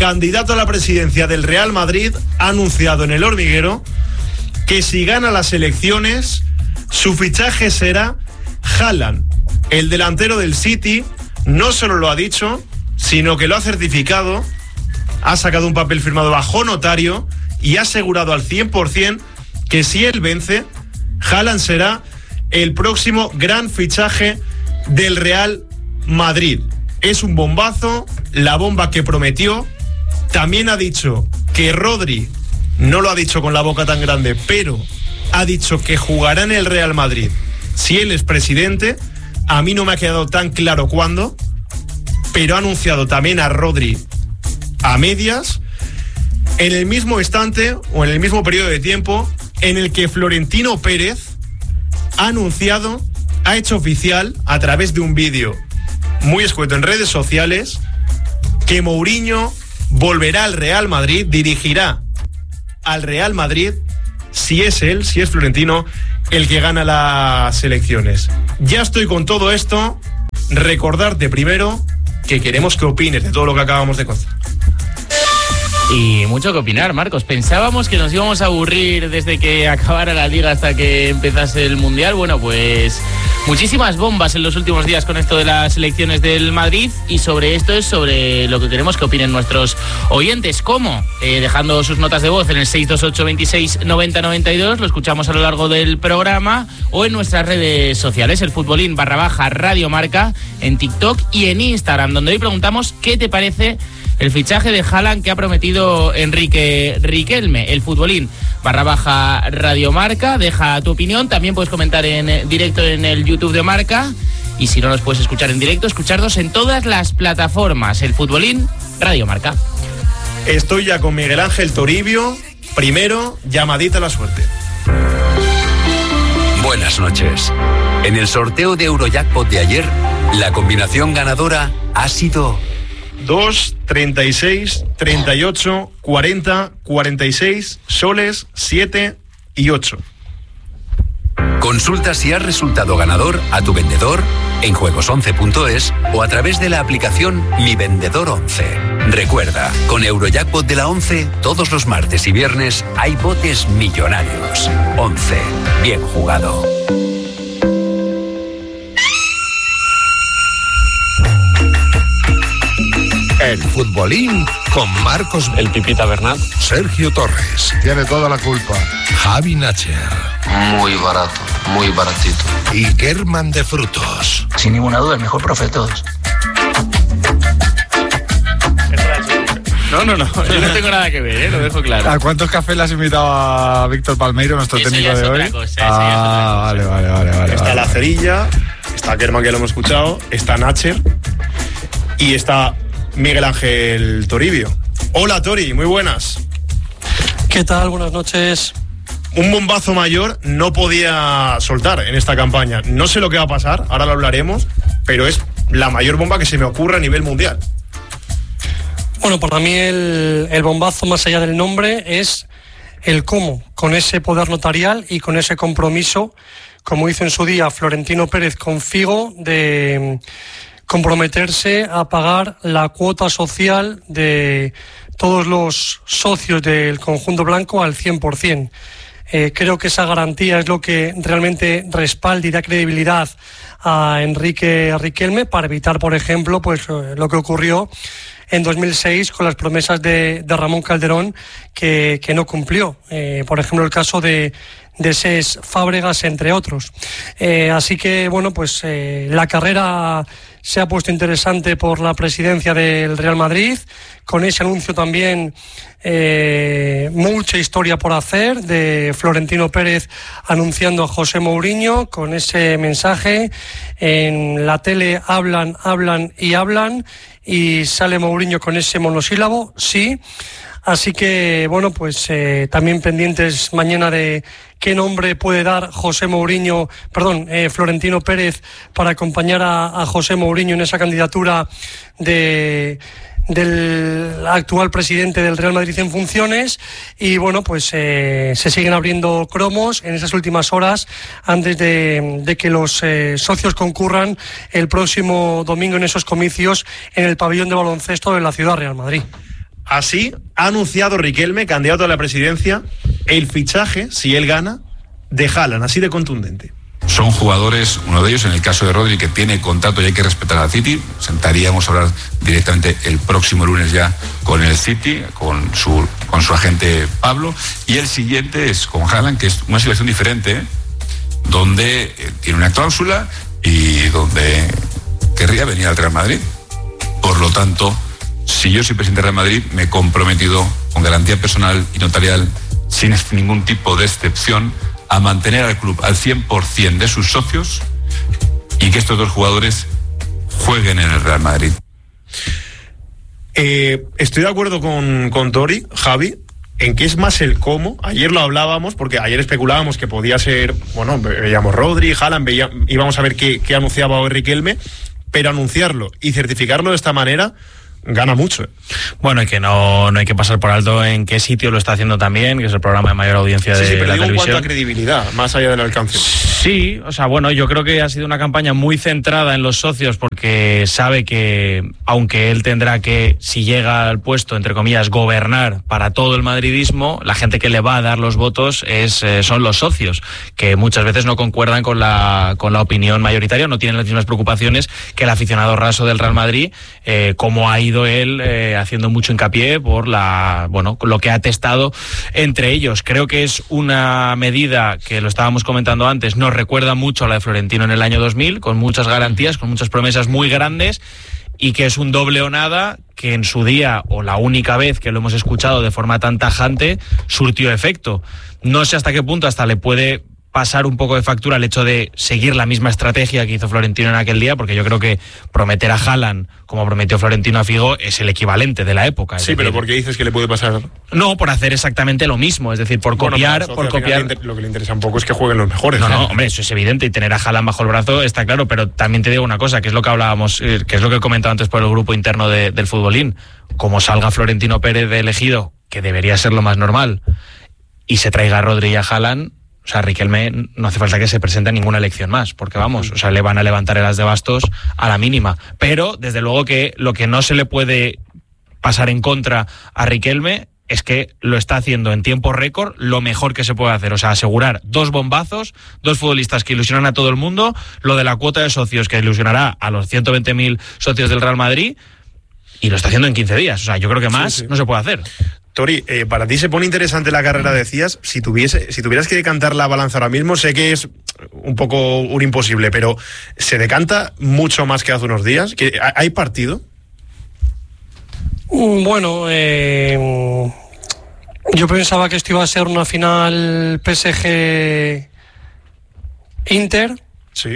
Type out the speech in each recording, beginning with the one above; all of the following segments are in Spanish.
candidato a la presidencia del Real Madrid, ha anunciado en El Hormiguero que si gana las elecciones, su fichaje será Haaland. El delantero del City no solo lo ha dicho, sino que lo ha certificado, ha sacado un papel firmado bajo notario y ha asegurado al 100% que si él vence, Haaland será el próximo gran fichaje del Real Madrid. Es un bombazo, la bomba que prometió. También ha dicho que Rodri, no lo ha dicho con la boca tan grande, pero ha dicho que jugará en el Real Madrid si él es presidente. A mí no me ha quedado tan claro cuándo, pero ha anunciado también a Rodri a medias, en el mismo instante o en el mismo periodo de tiempo en el que Florentino Pérez ha anunciado, ha hecho oficial a través de un vídeo muy escueto en redes sociales, que Mourinho volverá al Real Madrid, dirigirá al Real Madrid si es él, si es Florentino el que gana las elecciones. Ya estoy con todo esto. Recordarte primero que queremos que opines de todo lo que acabamos de contar. Y mucho que opinar, Marcos. Pensábamos que nos íbamos a aburrir desde que acabara la Liga hasta que empezase el Mundial. Bueno, pues muchísimas bombas en los últimos días con esto de las elecciones del Madrid, y sobre esto es sobre lo que queremos que opinen nuestros oyentes. ¿Cómo? Dejando sus notas de voz en el 628 26 90 92, lo escuchamos a lo largo del programa, o en nuestras redes sociales, el futbolín /Radio Marca, en TikTok y en Instagram, donde hoy preguntamos qué te parece el fichaje de Haaland que ha prometido Enrique Riquelme. El futbolín /Radio Marca, deja tu opinión. También puedes comentar en directo en el YouTube de Marca, y si no nos puedes escuchar en directo, escucharnos en todas las plataformas. El futbolín Radio Marca. Estoy ya con Miguel Ángel Toribio. Primero, llamadita a la suerte. Buenas noches. En el sorteo de Eurojackpot de ayer, la combinación ganadora ha sido 2, 36, 38, 40, 46, soles, 7 y 8. Consulta si has resultado ganador a tu vendedor en juegos11.es o a través de la aplicación Mi Vendedor 11. Recuerda, con Eurojackpot de la 11, todos los martes y viernes hay botes millonarios. 11. Bien jugado. El futbolín con Marcos, el Pipita Bernat, Sergio Torres. Tiene toda la culpa. Javi Nacher. Muy barato, muy baratito. Y Germán de Frutos. Sin ninguna duda, el mejor profe de todos. No, yo no tengo nada que ver, lo dejo claro. ¿A cuántos cafés le has invitado a Víctor Palmeiro, nuestro eso técnico de hoy? Vale. Está la Cerilla, está Germán, que lo hemos escuchado, está Nacher y está Miguel Ángel Toribio. Hola, Tori, muy buenas. ¿Qué tal? Buenas noches. Un bombazo mayor no podía soltar en esta campaña. No sé lo que va a pasar, ahora lo hablaremos, pero es la mayor bomba que se me ocurre a nivel mundial. Bueno, para mí el bombazo, más allá del nombre, es el cómo, con ese poder notarial y con ese compromiso, como hizo en su día Florentino Pérez con Figo, de comprometerse a pagar la cuota social de todos los socios del conjunto blanco al 100%. Creo que esa garantía es lo que realmente respalda y da credibilidad a Enrique Riquelme, para evitar, por ejemplo, pues lo que ocurrió en 2006 con las promesas de Ramón Calderón que no cumplió. Por ejemplo, el caso de Cés Fábregas, entre otros. Así que, bueno, pues la carrera se ha puesto interesante por la presidencia del Real Madrid, con ese anuncio también mucha historia por hacer de Florentino Pérez anunciando a José Mourinho, con ese mensaje. En la tele hablan y sale Mourinho con ese monosílabo, sí. Así que, bueno, pues también pendientes mañana de qué nombre puede dar Florentino Pérez para acompañar a José Mourinho en esa candidatura del actual presidente del Real Madrid en funciones. Y bueno, pues se siguen abriendo cromos en esas últimas horas antes de que los socios concurran el próximo domingo en esos comicios en el pabellón de baloncesto de la ciudad Real Madrid. así ha anunciado Riquelme, candidato a la presidencia, el fichaje, si él gana, de Haaland, así de contundente. Son jugadores, uno de ellos, en el caso de Rodri, que tiene contrato y hay que respetar al City. Sentaríamos a hablar directamente el próximo lunes ya con el City, con su agente Pablo. Y el siguiente es con Haaland, que es una situación diferente, donde tiene una cláusula y donde querría venir al Real Madrid. Por lo tanto, si yo soy presidente del Real Madrid, me he comprometido con garantía personal y notarial, sin ningún tipo de excepción, a mantener al club al 100% de sus socios y que estos dos jugadores jueguen en el Real Madrid. Estoy de acuerdo con Tori, Javi, en que es más el cómo. Ayer lo hablábamos, porque ayer especulábamos que podía ser, bueno, veíamos Rodri, Haaland, íbamos a ver qué anunciaba hoy Riquelme, pero anunciarlo y certificarlo de esta manera gana mucho. Bueno, y que no hay que pasar por alto en qué sitio lo está haciendo también, que es el programa de mayor audiencia de pero la digo televisión. En cuanto a credibilidad, más allá del alcance. Sí, o sea, bueno, yo creo que ha sido una campaña muy centrada en los socios, porque sabe que, aunque él tendrá que, si llega al puesto, entre comillas, gobernar para todo el madridismo, la gente que le va a dar los votos son los socios, que muchas veces no concuerdan con la opinión mayoritaria, no tienen las mismas preocupaciones que el aficionado raso del Real Madrid, como ha ido él haciendo mucho hincapié por lo que ha testado entre ellos. Creo que es una medida que, lo estábamos comentando antes, nos recuerda mucho a la de Florentino en el año 2000, con muchas garantías, con muchas promesas muy grandes, y que es un doble o nada que en su día, o la única vez que lo hemos escuchado de forma tan tajante, surtió efecto. No sé hasta qué punto hasta le puede pasar un poco de factura el hecho de seguir la misma estrategia que hizo Florentino en aquel día, porque yo creo que prometer a Haaland como prometió Florentino a Figo es el equivalente de la época. Sí, pero ¿por qué dices que le puede pasar? No, por hacer exactamente lo mismo, es decir, por copiar. Lo que le interesa un poco es que jueguen los mejores. No, hombre, eso es evidente, y tener a Haaland bajo el brazo está claro, pero también te digo una cosa, que es lo que hablábamos, que es lo que he comentado antes por el grupo interno del futbolín. Como salga Florentino Pérez de elegido, que debería ser lo más normal, y se traiga a Rodri y a Haaland, o sea, Riquelme no hace falta que se presente a ninguna elección más, porque vamos, o sea, le van a levantar el as de bastos a la mínima. Pero, desde luego, que lo que no se le puede pasar en contra a Riquelme es que lo está haciendo en tiempo récord lo mejor que se puede hacer. O sea, asegurar 2 bombazos, 2 futbolistas que ilusionan a todo el mundo, lo de la cuota de socios que ilusionará a los 120.000 socios del Real Madrid, y lo está haciendo en 15 días. O sea, yo creo que más no se puede hacer. Tori, para ti se pone interesante la carrera, decías. Si tuvieras que decantar la balanza ahora mismo, sé que es un poco un imposible, pero ¿se decanta mucho más que hace unos días? ¿Hay partido? Bueno, yo pensaba que esto iba a ser una final PSG-Inter. Sí.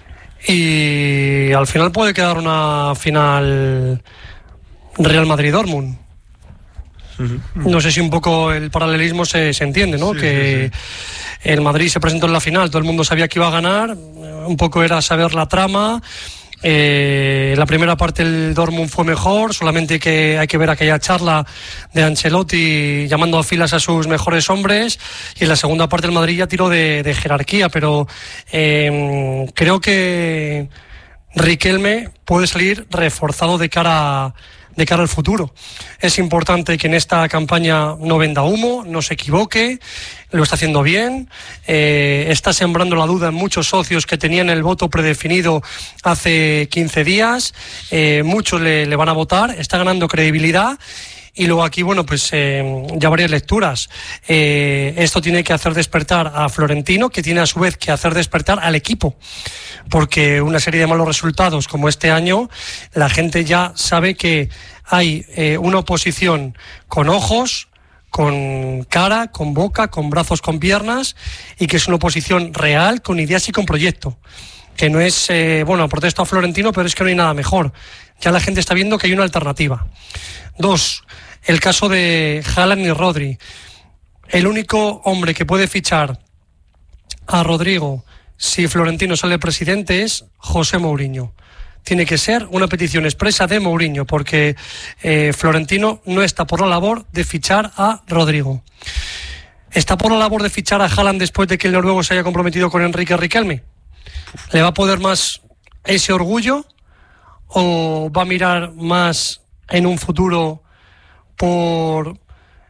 Y al final puede quedar una final Real Madrid-Dortmund. No sé si un poco el paralelismo se entiende, ¿no? Sí. El Madrid se presentó en la final, todo el mundo sabía que iba a ganar, un poco era saber la trama. La primera parte el Dortmund fue mejor, solamente que hay que ver aquella charla de Ancelotti llamando a filas a sus mejores hombres, y en la segunda parte el Madrid ya tiró de jerarquía, pero creo que Riquelme puede salir reforzado de cara al futuro. Es importante que en esta campaña no venda humo, no se equivoque, lo está haciendo bien, está sembrando la duda en muchos socios que tenían el voto predefinido hace 15 días, muchos le van a votar, está ganando credibilidad. Y luego aquí, bueno, pues ya varias lecturas. Esto tiene que hacer despertar a Florentino, que tiene a su vez que hacer despertar al equipo. Porque una serie de malos resultados como este año, la gente ya sabe que hay una oposición con ojos, con cara, con boca, con brazos, con piernas, y que es una oposición real, con ideas y con proyecto. Que no es, protesto a Florentino, pero es que no hay nada mejor. Ya la gente está viendo que hay una alternativa. 2. El caso de Haaland y Rodri. El único hombre que puede fichar a Rodrigo si Florentino sale presidente es José Mourinho. Tiene que ser una petición expresa de Mourinho, porque Florentino no está por la labor de fichar a Rodrigo. ¿Está por la labor de fichar a Haaland después de que el noruego se haya comprometido con Enrique Riquelme? ¿Le va a poder más ese orgullo o va a mirar más en un futuro por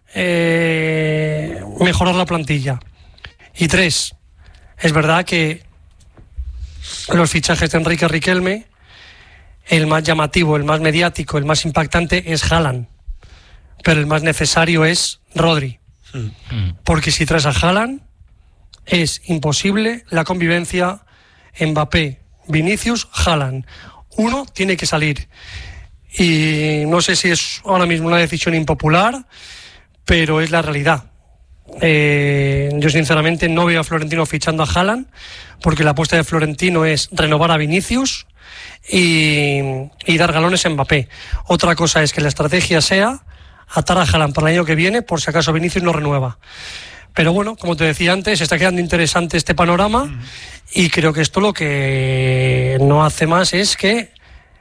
mejorar la plantilla. Y 3, es verdad que los fichajes de Enrique Riquelme, el más llamativo, el más mediático, el más impactante es Haaland, pero el más necesario es Rodri, porque si traes a Haaland es imposible la convivencia Mbappé, Vinicius, Haaland. Uno tiene que salir. Y no sé si es ahora mismo una decisión impopular, pero es la realidad. Yo sinceramente no veo a Florentino fichando a Haaland, porque la apuesta de Florentino es renovar a Vinicius y dar galones a Mbappé. Otra cosa es que la estrategia sea atar a Haaland para el año que viene, por si acaso Vinicius no renueva. Pero bueno, como te decía antes, está quedando interesante este panorama y creo que esto lo que no hace más es que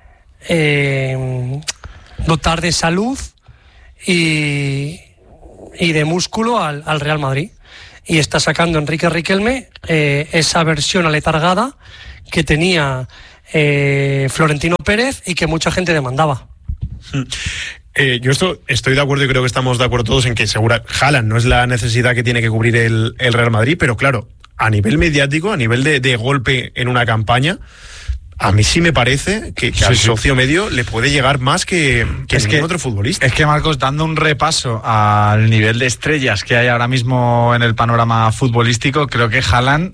dotar de salud y de músculo al Real Madrid. Y está sacando Enrique Riquelme esa versión aletargada que tenía Florentino Pérez y que mucha gente demandaba. Yo estoy de acuerdo y creo que estamos de acuerdo todos en que Haaland no es la necesidad que tiene que cubrir el Real Madrid, pero claro, a nivel mediático, a nivel de golpe en una campaña, a mí sí me parece que al socio medio le puede llegar más que ningún otro futbolista. Es que, Marcos, dando un repaso al nivel de estrellas que hay ahora mismo en el panorama futbolístico, creo que Haaland,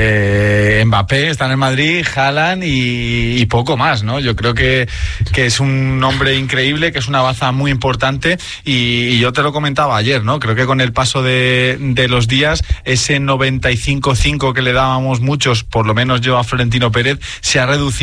Mbappé está en el Madrid, Haaland y poco más, ¿no? Yo creo que es un hombre increíble, que es una baza muy importante y yo te lo comentaba ayer, ¿no? Creo que con el paso de los días, ese 95-5 que le dábamos muchos, por lo menos yo a Florentino Pérez, se ha reducido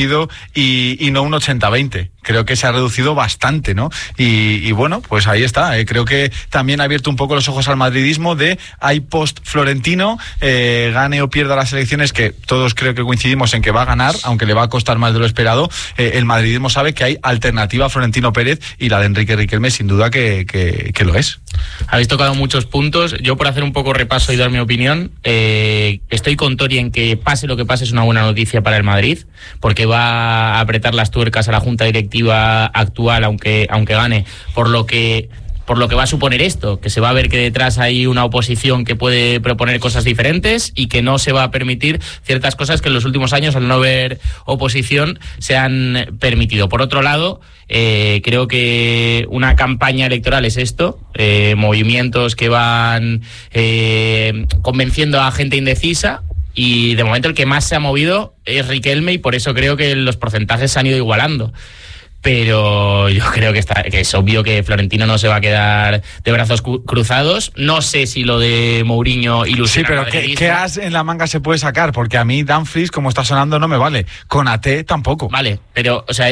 y no un 80-20. Creo que se ha reducido bastante, ¿no? Y bueno, pues ahí está. Creo que también ha abierto un poco los ojos al madridismo de hay post-Florentino, gane o pierda las elecciones, que todos creo que coincidimos en que va a ganar, aunque le va a costar más de lo esperado. El madridismo sabe que hay alternativa a Florentino Pérez y la de Enrique Riquelme sin duda que lo es. Habéis tocado muchos puntos. Yo, por hacer un poco repaso y dar mi opinión, estoy con Tori en que pase lo que pase es una buena noticia para el Madrid, porque va a apretar las tuercas a la junta directiva actual, aunque gane, por lo que va a suponer esto, que se va a ver que detrás hay una oposición que puede proponer cosas diferentes y que no se va a permitir ciertas cosas que en los últimos años, al no haber oposición, se han permitido. Por otro lado, creo que una campaña electoral es esto, movimientos que van convenciendo a gente indecisa, y de momento el que más se ha movido es Riquelme, y por eso creo que los porcentajes se han ido igualando. Pero yo creo que es obvio que Florentino no se va a quedar de brazos cruzados. No sé si lo de Mourinho ilusiona. Sí, pero ¿qué as en la manga se puede sacar? Porque a mí Dumfries, como está sonando, no me vale. Konaté tampoco. Vale, pero, o sea,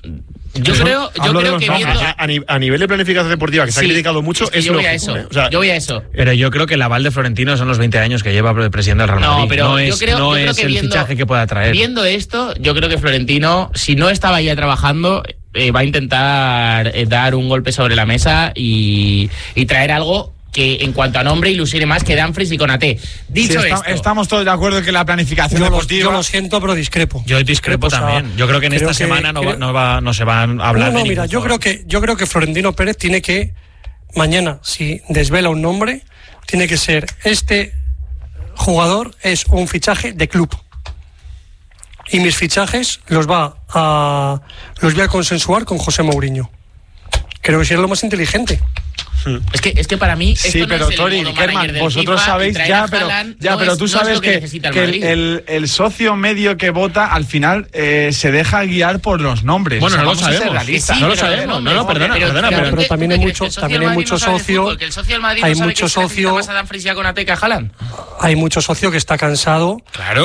yo creo que viendo... a nivel de planificación deportiva, que se ha criticado mucho, es yo voy lógico, a eso. Yo voy a eso. Pero yo creo que el aval de Florentino son los 20 años que lleva presidiendo el Real Madrid. No, pero yo creo es que el fichaje que pueda traer. Viendo esto, yo creo que Florentino, si no estaba ya trabajando, va a intentar dar un golpe sobre la mesa y traer algo que en cuanto a nombre ilusione más que Dumfries y Konaté. Dicho esto, estamos todos de acuerdo en que la planificación deportiva... Yo lo siento, pero discrepo. Yo discrepo también. Yo creo que en esta semana no se van a hablar de mira, yo creo que Florentino Pérez tiene que, mañana, si desvela un nombre, tiene que ser este jugador es un fichaje de club. Y mis fichajes los voy a consensuar con José Mourinho. Creo que sería lo más inteligente. Es que para mí sí, pero Tori, Kerman, vosotros sabéis pero tú sabes que el socio medio que vota al final se deja guiar por los nombres. Bueno, no lo sabemos. No lo sabemos. No, perdona. Pero también hay mucho socio. Hay mucho socio. Hay mucho socio que está cansado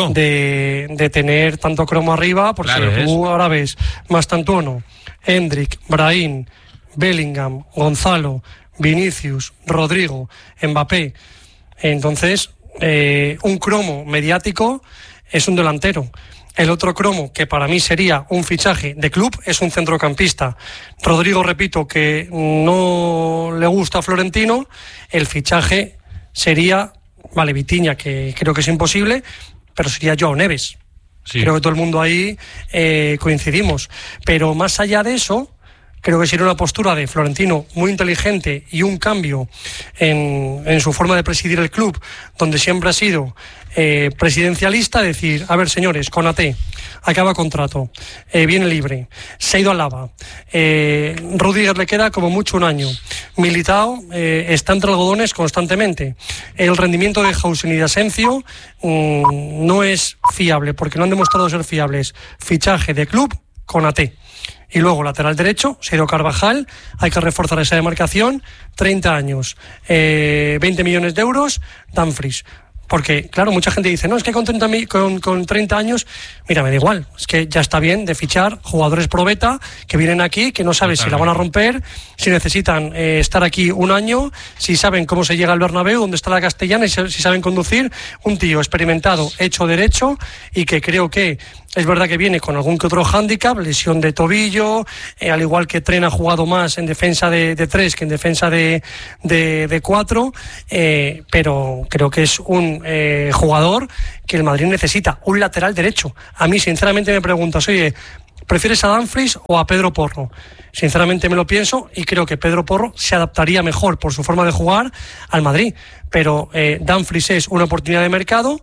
de tener tanto cromo arriba, porque tú ahora ves Mastantuono, Endrick, Brahim, Bellingham, Gonzalo, Vinicius, Rodrigo, Mbappé. Entonces, un cromo mediático es un delantero. El otro cromo, que para mí sería un fichaje de club, es un centrocampista. Rodrigo, repito, que no le gusta a Florentino. El fichaje sería, vale, Vitinha, que creo que es imposible, pero sería Joao Neves. Sí. Creo que todo el mundo ahí coincidimos. Pero más allá de eso, Creo que sería una postura de Florentino muy inteligente y un cambio en su forma de presidir el club, donde siempre ha sido presidencialista, decir, a ver señores, Konaté acaba contrato, viene libre, se ha ido al Lava, Rudiger le queda como mucho un año, Militao está entre algodones constantemente, el rendimiento de Hausen y de Asencio no es fiable, porque no han demostrado ser fiables. Fichaje de club, Konaté. Y luego, lateral derecho, se ha ido Carvajal, hay que reforzar esa demarcación, 30 años, 20 millones de euros, Dumfries. Porque, claro, mucha gente dice, no, es que con 30 años, mira, me da igual, es que ya está bien de fichar jugadores pro beta que vienen aquí, que no sabes si la van a romper, si necesitan estar aquí un año, si saben cómo se llega al Bernabéu, dónde está la Castellana, y si saben conducir, un tío experimentado, hecho derecho, y que creo que es verdad que viene con algún que otro hándicap, lesión de tobillo, al igual que Tren ha jugado más en defensa de 3 que en defensa de 4, pero creo que es un jugador que el Madrid necesita, un lateral derecho. A mí, sinceramente, me preguntas, oye, ¿prefieres a Dumfries o a Pedro Porro? Sinceramente me lo pienso y creo que Pedro Porro se adaptaría mejor por su forma de jugar al Madrid, pero Dumfries es una oportunidad de mercado,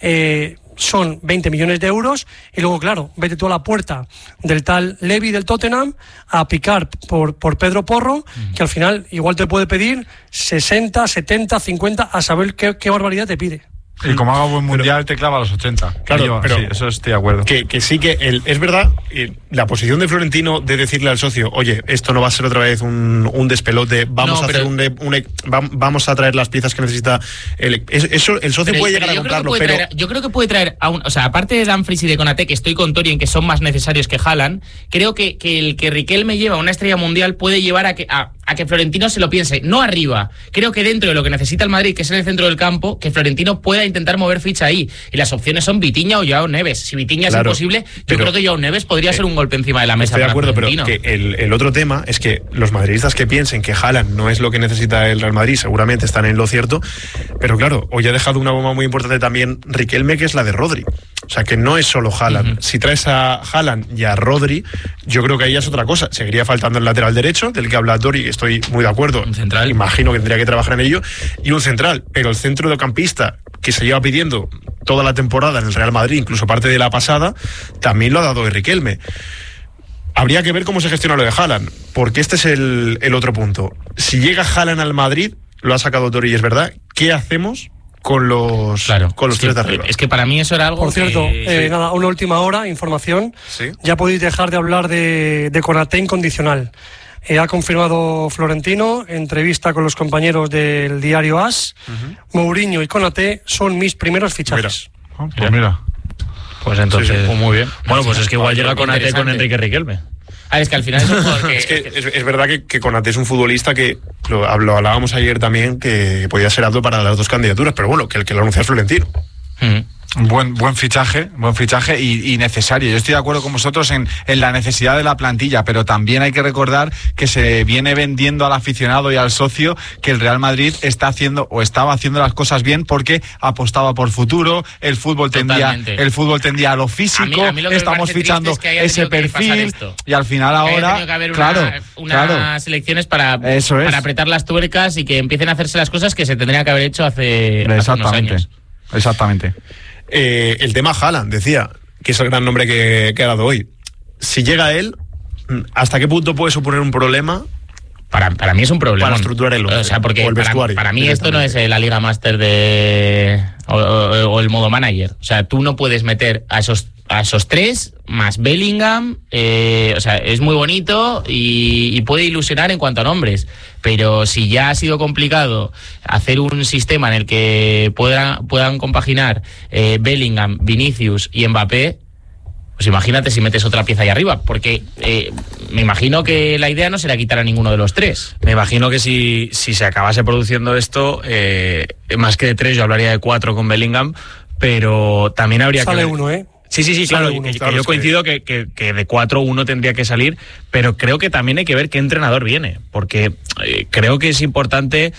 son 20 millones de euros y luego, claro, vete tú a la puerta del tal Levy del Tottenham a picar por Pedro Porro, que al final igual te puede pedir 60, 70, 50, a saber qué barbaridad te pide. Y como haga buen mundial, te clava a los 80. Claro, pero sí, eso estoy de acuerdo. Que sí que es verdad, la posición de Florentino de decirle al socio, oye, esto no va a ser otra vez un despelote, vamos a hacer vamos a traer las piezas que necesita el socio puede llegar a comprarlo, pero yo creo que puede traer o sea, aparte de Dumfries y de Konaté, que estoy con Tori en que son más necesarios que Haaland, creo que el que Riquelme lleva una estrella mundial puede llevar a que Florentino se lo piense, no arriba. Creo que dentro de lo que necesita el Madrid, que es en el centro del campo, que Florentino pueda intentar mover ficha ahí. Y las opciones son Vitinha o Joao Neves. Si Vitinha es imposible, yo creo que Joao Neves podría ser un golpe encima de la mesa. Estoy de acuerdo, Florentino. pero que el otro tema es que los madridistas que piensen que Haaland no es lo que necesita el Real Madrid, seguramente están en lo cierto, pero claro, hoy ha dejado una bomba muy importante también Riquelme, que es la de Rodri. O sea, que no es solo Haaland. Si traes a Haaland y a Rodri, yo creo que ahí es otra cosa. Seguiría faltando el lateral derecho, del que habla Tori, estoy muy de acuerdo. Un central. Imagino que tendría que trabajar en ello. Y un central. Pero el centrocampista que se lleva pidiendo toda la temporada en el Real Madrid, incluso parte de la pasada, también lo ha dado Riquelme. Habría que ver cómo se gestiona lo de Haaland, porque este es el otro punto. Si llega Haaland al Madrid, lo ha sacado Tori y es verdad, ¿qué hacemos con los tres de arriba? Es que para mí eso era algo. Por cierto, nada, una última hora, información. ¿Sí? Ya podéis dejar de hablar de Konaté incondicional. Ha confirmado Florentino, entrevista con los compañeros del diario AS. Mourinho y Konaté son mis primeros fichajes. Mira. Pues entonces, Sí. muy bien. Bueno, pues es que igual llega Konaté con Enrique Riquelme. Es que al final es un jugador que... es verdad que Konaté es un futbolista que lo hablábamos ayer también, que podía ser apto para las dos candidaturas, pero bueno, que el que lo anuncia es Florentino. Buen fichaje y necesario. Yo estoy de acuerdo con vosotros en la necesidad de la plantilla, pero también hay que recordar que se viene vendiendo al aficionado y al socio que el Real Madrid estaba haciendo las cosas bien porque apostaba por futuro, el fútbol tendía a lo físico, a mí lo que estamos fichando ese perfil y al final ahora unas elecciones para apretar las tuercas y que empiecen a hacerse las cosas que se tendrían que haber hecho hace unos años. Exactamente. El tema Haaland, decía, que es el gran nombre que ha dado hoy. Si llega él, ¿hasta qué punto puede suponer un problema? Para mí es un problema. Para estructurar el once, o sea, porque o el vestuario. Para mí esto no es la Liga Master o el modo manager. O sea, tú no puedes meter a esos tres más Bellingham. O sea, es muy bonito y puede ilusionar en cuanto a nombres. Pero si ya ha sido complicado hacer un sistema en el que puedan compaginar Bellingham, Vinicius y Mbappé, pues imagínate si metes otra pieza ahí arriba, porque me imagino que la idea no será quitar a ninguno de los tres. Me imagino que si se acabase produciendo esto, más que de 3, yo hablaría de 4 con Bellingham, pero también habría Sale que... uno, Sí, claro, que yo coincido que de 4 uno tendría que salir, pero creo que también hay que ver qué entrenador viene, porque creo que es importante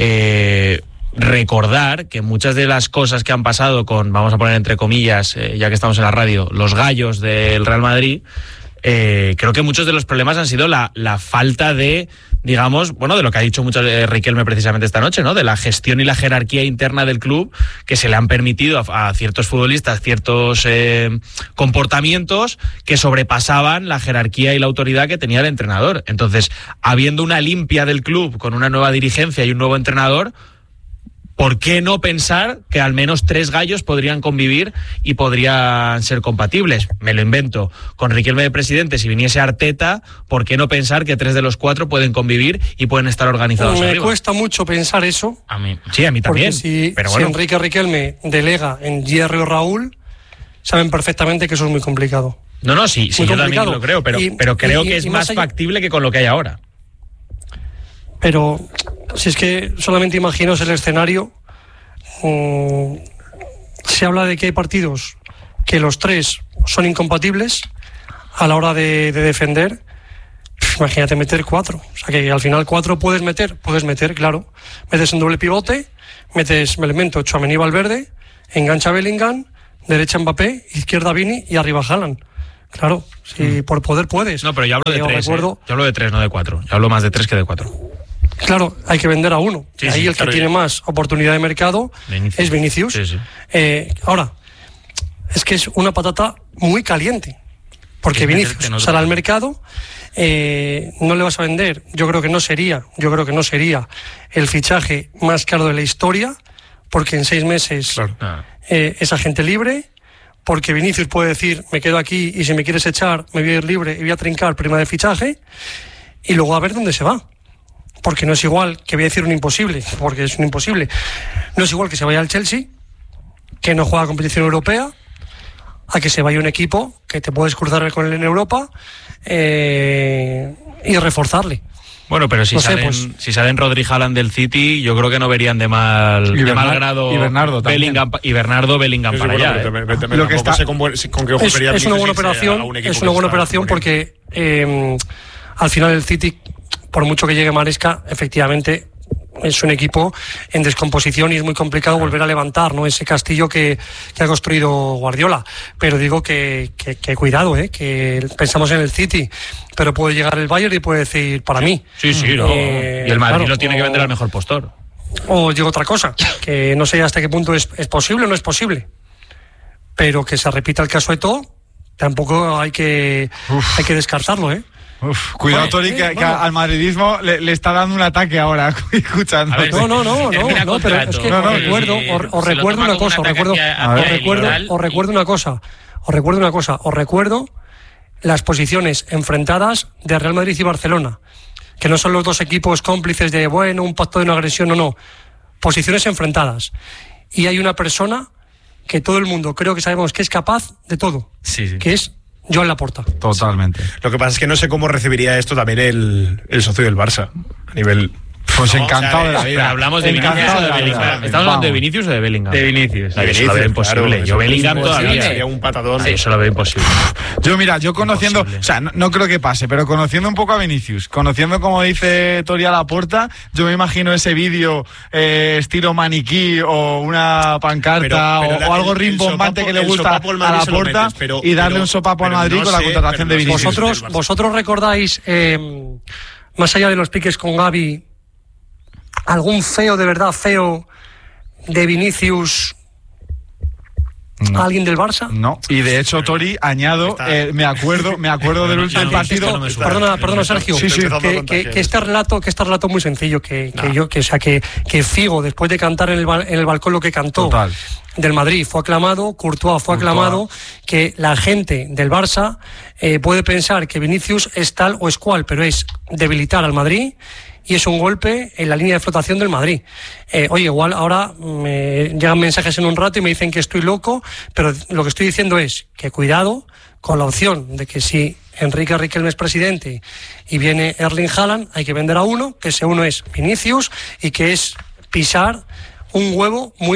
recordar que muchas de las cosas que han pasado con, vamos a poner entre comillas, ya que estamos en la radio, los gallos del Real Madrid, creo que muchos de los problemas han sido la falta de, digamos, bueno, de lo que ha dicho mucho Riquelme precisamente esta noche, ¿no? De la gestión y la jerarquía interna del club, que se le han permitido a ciertos futbolistas ciertos comportamientos que sobrepasaban la jerarquía y la autoridad que tenía el entrenador. Entonces, habiendo una limpia del club con una nueva dirigencia y un nuevo entrenador, ¿por qué no pensar que al menos 3 gallos podrían convivir y podrían ser compatibles? Me lo invento. Con Riquelme de presidente, si viniese Arteta, ¿por qué no pensar que 3 de los 4 pueden convivir y pueden estar organizados Me arriba? cuesta mucho pensar eso. A mí también. Porque si Enrique Riquelme delega en Jerry o Raúl, saben perfectamente que eso es muy complicado. No, sí, yo también lo creo, pero creo que es más factible que con lo que hay ahora. Pero si es que solamente imaginaos el escenario, se habla de que hay partidos que los 3 son incompatibles a la hora de defender. Imagínate meter 4, o sea que al final 4 puedes meter, claro. Metes en doble pivote, metes, me elemento, Tchouaméni, Valverde, engancha Bellingham, derecha Mbappé, izquierda Vini y arriba Haaland. Claro, si por poder puedes. No, pero yo hablo de 3, recuerdo... Yo hablo de 3, no de 4. Yo hablo más de 3 que de 4. Claro, hay que vender a uno. Sí, ahí el claro, que tiene más oportunidad de mercado es Vinicius. Sí. Ahora, es que es una patata muy caliente. Porque Vinicius sale al mercado, no le vas a vender. Yo creo que no sería el fichaje más caro de la historia, porque en 6 meses es agente libre, porque Vinicius puede decir, me quedo aquí y si me quieres echar, me voy a ir libre y voy a trincar prima de fichaje, y luego a ver dónde se va. Porque no es igual, que voy a decir un imposible, porque es un imposible, no es igual que se vaya al Chelsea, que no juega competición europea, a que se vaya un equipo que te puedes cruzar con él en Europa y reforzarle. Bueno, pero si salen Rodri, Haaland del City, yo creo que no verían de mal grado y Bernardo Bellingham para allá. Lo que está con que es una buena operación, porque al final el City, por mucho que llegue Maresca, efectivamente es un equipo en descomposición y es muy complicado volver a levantar, ¿no?, ese castillo que ha construido Guardiola. Pero digo que cuidado, que pensamos en el City, pero puede llegar el Bayern y puede decir, para mí. Sí, no. Y el Madrid lo tiene que vender al mejor postor. O digo otra cosa, que no sé hasta qué punto es posible o no es posible, pero que se repita el caso de todo, tampoco hay que descartarlo, Cuidado, Tori, que al madridismo le está dando un ataque ahora, escuchando. No, pero es que os recuerdo las posiciones enfrentadas de Real Madrid y Barcelona, que no son los dos equipos cómplices de, un pacto de no agresión o no, posiciones enfrentadas. Y hay una persona que todo el mundo creo que sabemos que es capaz de todo, que es Joan Laporta. Totalmente. Lo que pasa es que no sé cómo recibiría esto también el socio del Barça, a nivel... Pues encantado de la vida. Pero hablamos de Vinicius o de Bellingham. ¿Estamos hablando de Vinicius o de Bellingham? De Vinicius. Eso lo veo imposible. Claro, yo Bellingham todavía sería un patadón. Eso lo veo imposible. Yo conociendo, imposible. O sea, no creo que pase, pero conociendo un poco a Vinicius, conociendo como dice Tori a Laporta, yo me imagino ese vídeo estilo maniquí o una pancarta o algo rimbombante que le gusta a Laporta y darle un sopapo al Madrid con la contratación de Vinicius. Vosotros recordáis, más allá de los piques con Gavi, algún feo, de verdad feo, de Vinicius, alguien del Barça? No, y de hecho, Tori, añado, me acuerdo del último partido. Perdona, Sergio, que este relato es muy sencillo, que Figo, después de cantar en el balcón lo que cantó, del Madrid, fue aclamado, Courtois fue aclamado, que la gente del Barça puede pensar que Vinicius es tal o es cual, pero es debilitar al Madrid y es un golpe en la línea de flotación del Madrid. Oye, igual ahora me llegan mensajes en un rato y me dicen que estoy loco, pero lo que estoy diciendo es que cuidado con la opción de que si Enrique Riquelme es presidente y viene Erling Haaland, hay que vender a uno, que ese uno es Vinicius y que es pisar un huevo muy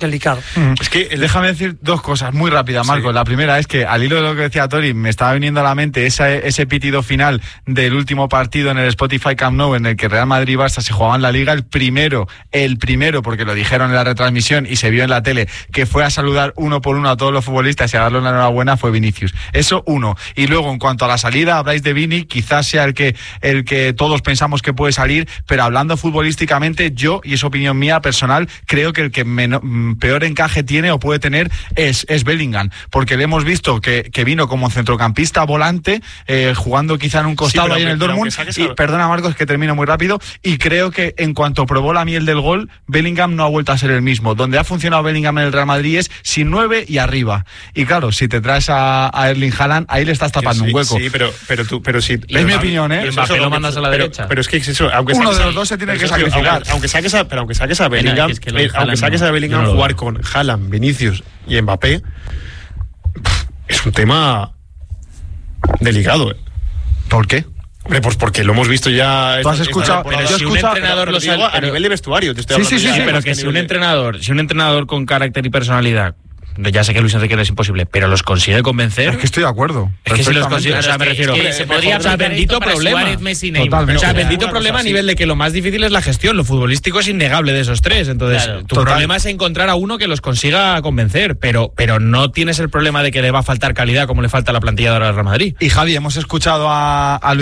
delicado. Es que déjame decir dos cosas muy rápidas, Marcos. Sí. La primera es que, al hilo de lo que decía Tori, me estaba viniendo a la mente ese pitido final del último partido en el Spotify Camp Nou, en el que Real Madrid y Barça se jugaban la Liga. El primero, porque lo dijeron en la retransmisión y se vio en la tele, que fue a saludar uno por uno a todos los futbolistas y a darle una enhorabuena, fue Vinicius. Eso uno. Y luego, en cuanto a la salida, habláis de Vini, quizás sea el que todos pensamos que puede salir, pero hablando futbolísticamente, yo, y es opinión mía personal, creo que el que peor encaje tiene o puede tener es Bellingham, porque le hemos visto que vino como centrocampista volante, jugando quizá en un costado ahí en el Dortmund, y perdona, Marcos, que termino muy rápido, y creo que en cuanto probó la miel del gol, Bellingham no ha vuelto a ser el mismo. Donde ha funcionado Bellingham en el Real Madrid es sin 9 y arriba, y claro, si te traes a Erling Haaland, ahí le estás tapando un hueco. Sí, pero sí, es mi opinión, ¿eh? Mbappé lo mandas a la derecha. Pero es que eso, aunque uno de los dos se tiene que sacrificar. Aunque saques a Bellingham, jugar con Haaland, Vinicius y Mbappé, es un tema delicado. ¿Por qué? Hombre, pues porque lo hemos visto ya. ¿Tú has escuchado? Pero si un entrenador lo sabe, a nivel de vestuario, te estoy hablando. Sí, pero que si un entrenador con carácter y personalidad, ya sé que Luis Enrique no es imposible, pero los consigue convencer. Es que estoy de acuerdo. Es que si los consigue, o sea, me refiero. Se podría bendito problema. O sea, bendito problema a nivel de que lo más difícil es la gestión. Lo futbolístico es innegable de esos tres. Entonces, tu problema es encontrar a uno que los consiga convencer, pero no tienes el problema de que le va a faltar calidad como le falta a la plantilla de Real Madrid. Y Javi, hemos escuchado a Luis